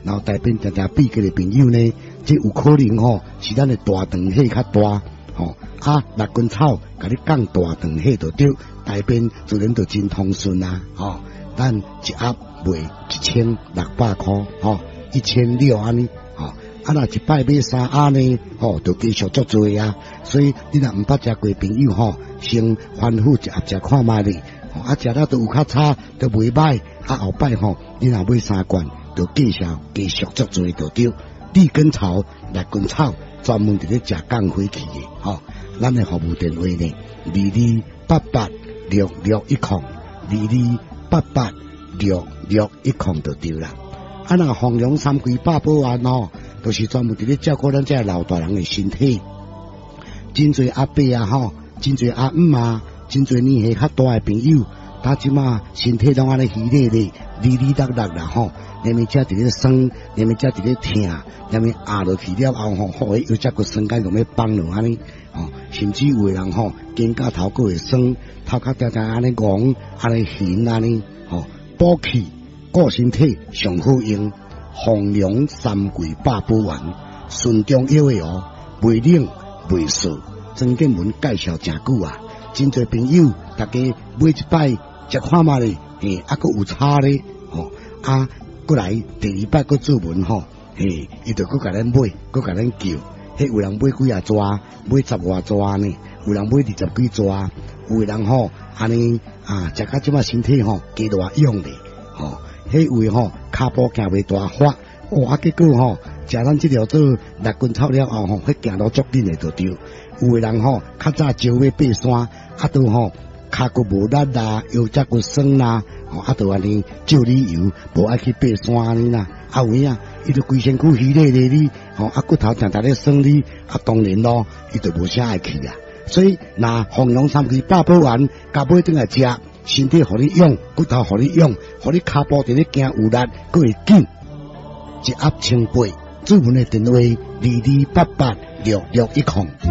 然后大便常常闭过的朋友呢，这有可能吼是咱的大肠血较大，吼六根草，甲你降大肠血就对，大便自然就真通顺啊，吼，咱一盒卖1600块，吼，1600安尼，吼，若一摆买3盒呢，吼，就继续足多啊，所以你若毋捌食过朋友吼，先反复一盒食看卖咧。食了都有较差，都袂歹。后摆吼，你若买3罐，就继续足多就对。地根草、六根草，专门伫咧食降火气的，吼。咱的服务电话呢，22886610，22886610就对啦。若弘扬三规百保安吼，都是专门伫咧照顾咱这老大人的身体。真侪阿伯啊吼，真侪阿姆啊。真侪年纪较大的朋友，他即马身体拢安尼虚咧咧、哩哩啦啦啦吼，连面只伫咧酸，连面只伫咧疼，连面压落去了后吼，好有只个酸干咁要放落安尼，吼，甚至有个人吼，肩胛头个会酸，头壳常常安尼戆，安尼悬安尼，吼，补气、顾身体上好用，弘扬三规百保丸，顺中药的哦，袂冷袂涩，曾建文介绍真久啊。真侪朋友，大家买一摆食看嘛咧，还佫有差咧，吼，佫来第二摆佫做文吼，伊就佫甲咱买，佫甲咱叫，有人买几啊抓，买10外抓呢，有人买20几抓，有个人吼安尼食到即马身体吼加大用咧，吼，有位吼骹步行袂大发，结果吼食咱即条做六根草了后吼，迄行路足紧诶就对。有个人吼较早招要爬山。都吼，骹骨无力啦，腰脊骨酸啦，都安尼照理由，无爱去爬山安尼啦。有影，伊就规身躯虚咧咧哩，骨头常常咧酸哩，当然咯，伊就无啥爱去啊。所以，弘扬三规百保丸，加买转来食，身体互你用，骨头互你用，互你骹步伫咧行有力，佫会紧，一盒1800。主文的电话22886610。